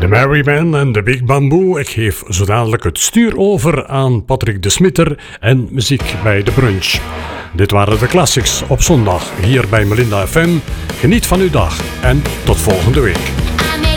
De Merryman en de Big Bamboo. Ik geef zo dadelijk het stuur over aan Patrick de Smitter en muziek bij de brunch. Dit waren de classics op zondag hier bij Melinda FM. Geniet van uw dag en tot volgende week.